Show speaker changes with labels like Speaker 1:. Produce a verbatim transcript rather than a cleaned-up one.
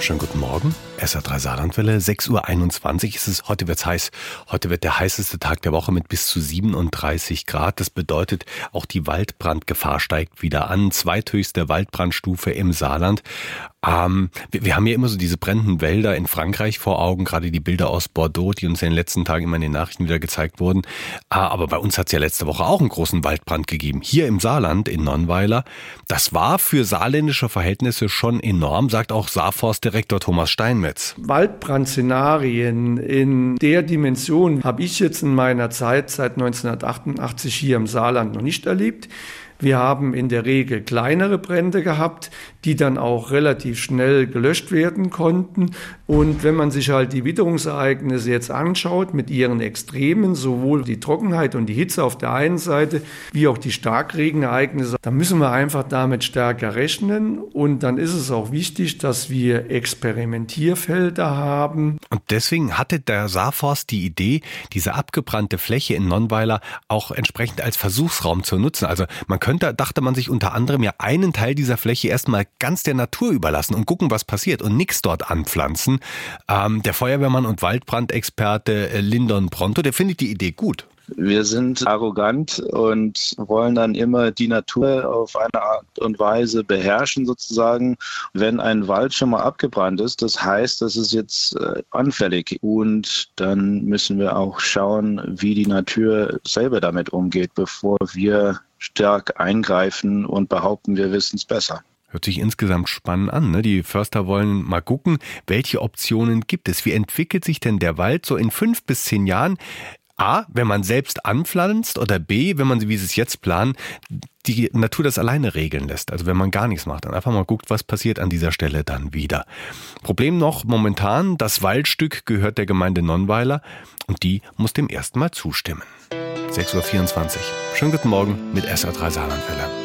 Speaker 1: Schönen guten Morgen. S R drei Saarlandwelle, sechs Uhr einundzwanzig ist es. Heute wird's heiß. Heute wird der heißeste Tag der Woche mit bis zu siebenunddreißig Grad. Das bedeutet, auch die Waldbrandgefahr steigt wieder an. Zweithöchste Waldbrandstufe im Saarland. Ähm, wir, wir haben ja immer so diese brennenden Wälder in Frankreich vor Augen, gerade die Bilder aus Bordeaux, die uns in den letzten Tagen immer in den Nachrichten wieder gezeigt wurden. Ah, aber bei uns hat's ja letzte Woche auch einen großen Waldbrand gegeben. Hier im Saarland, in Nonnweiler. Das war für saarländische Verhältnisse schon enorm, sagt auch Saarforstdirektor Thomas Steinmetz.
Speaker 2: Waldbrandszenarien in der Dimension habe ich jetzt in meiner Zeit seit neunzehnhundertachtundachtzig hier im Saarland noch nicht erlebt. Wir haben in der Regel kleinere Brände gehabt, die dann auch relativ schnell gelöscht werden konnten. Und wenn man sich halt die Witterungsereignisse jetzt anschaut mit ihren Extremen, sowohl die Trockenheit und die Hitze auf der einen Seite, wie auch die Starkregenereignisse, dann müssen wir einfach damit stärker rechnen. Und dann ist es auch wichtig, dass wir Experimentierfelder haben.
Speaker 1: Und deswegen hatte der Saarforst die Idee, diese abgebrannte Fläche in Nonnweiler auch entsprechend als Versuchsraum zu nutzen. Also man könnte, dachte man sich unter anderem ja einen Teil dieser Fläche erstmal ganz der Natur überlassen und gucken, was passiert und nichts dort anpflanzen. Ähm, der Feuerwehrmann und Waldbrandexperte äh, Lindon Pronto, der findet die Idee gut.
Speaker 3: Wir sind arrogant und wollen dann immer die Natur auf eine Art und Weise beherrschen sozusagen. Wenn ein Wald schon mal abgebrannt ist, das heißt, das ist jetzt äh, anfällig. Und dann müssen wir auch schauen, wie die Natur selber damit umgeht, bevor wir stark eingreifen und behaupten, wir wissen es besser.
Speaker 1: Hört sich insgesamt spannend an, ne? Die Förster wollen mal gucken, welche Optionen gibt es. Wie entwickelt sich denn der Wald so in fünf bis zehn Jahren? A, wenn man selbst anpflanzt, oder B, wenn man, wie sie es jetzt planen, die Natur das alleine regeln lässt. Also wenn man gar nichts macht, dann einfach mal guckt, was passiert an dieser Stelle dann wieder. Problem noch momentan, das Waldstück gehört der Gemeinde Nonnweiler und die muss dem ersten Mal zustimmen. sechs Uhr vierundzwanzig. Schönen guten Morgen mit S R drei Saarlandwelle.